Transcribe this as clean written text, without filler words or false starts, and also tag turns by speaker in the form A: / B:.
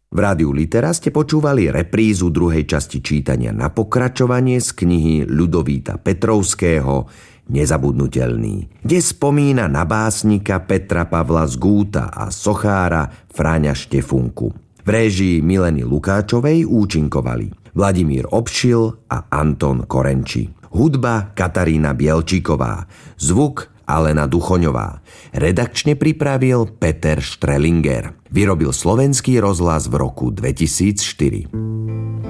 A: V Rádiu Litera ste počúvali reprízu druhej časti čítania na pokračovanie z knihy Ľudovíta Petrovského Nezabudnutelný, kde spomína na básnika Petra Pavla z Gúta a sochára Fráňa Štefunku. V réžii Mileny Lukáčovej účinkovali Vladimír Obšil a Anton Korenči. Hudba Katarína Bielčíková. Zvuk Alena Duchoňová. Redakčne pripravil Peter Štrelinger. Vyrobil Slovenský rozhlas v roku 2004.